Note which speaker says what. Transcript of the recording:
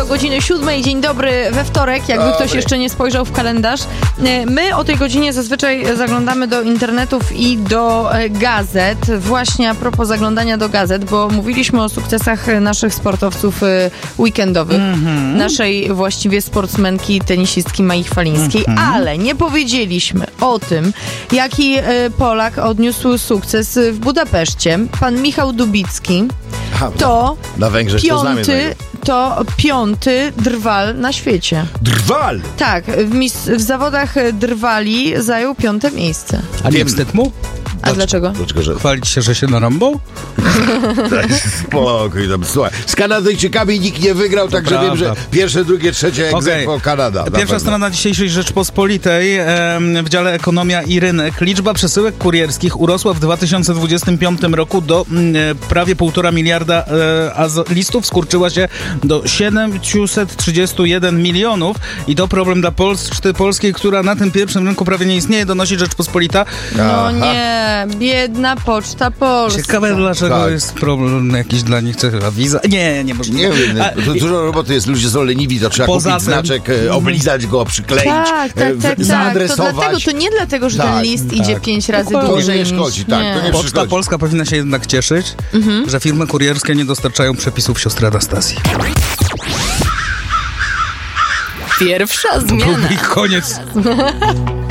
Speaker 1: godziny 7. Dzień dobry we wtorek, jakby ktoś jeszcze nie spojrzał w kalendarz. My o tej godzinie zazwyczaj zaglądamy do internetów i do gazet. Właśnie a propos zaglądania do gazet, bo mówiliśmy o sukcesach naszych sportowców weekendowych. Naszej właściwie sportsmenki, tenisistki Mai Chwalińskiej, ale nie powiedzieliśmy o tym, jaki Polak odniósł sukces w Budapeszcie. Pan Michał Dubicki to
Speaker 2: na Węgrzech
Speaker 1: piąty drwal na świecie.
Speaker 2: Drwal?
Speaker 1: Tak, w zawodach drwali zajął 5. miejsce.
Speaker 3: A nie wstyd mu?
Speaker 1: A dlaczego?
Speaker 3: Chwalić się, że się narąbał?
Speaker 2: Spokój, słuchaj. Z Kanadyjczykami nikt nie wygrał, także wiem, że pierwsze, drugie, trzecie egzekwo Kanada.
Speaker 3: Pierwsza strona dzisiejszej Rzeczpospolitej w dziale Ekonomia i Rynek. Liczba przesyłek kurierskich urosła w 2025 roku do prawie 1,5 miliarda, a listów skurczyła się do 731 milionów. I to problem dla Poczty Polskiej, która na tym pierwszym rynku prawie nie istnieje, donosi Rzeczpospolita.
Speaker 1: No nie, biedna Poczta Polska.
Speaker 3: Ciekawe, dlaczego jest problem jakiś dla nich, chyba wiza? Nie może.
Speaker 2: Nie wiem, to dużo roboty jest, ludzie są leniwi, to trzeba kupić znaczek, oblizać go, przykleić, zaadresować.
Speaker 1: To dlatego, to nie dlatego, że ten list idzie 5 razy dłużej niż...
Speaker 3: Poczta Polska powinna się jednak cieszyć, że firmy kurierskie nie dostarczają przepisów siostry Anastazji.
Speaker 1: Pierwsza zmiana.
Speaker 3: Byłby ich koniec.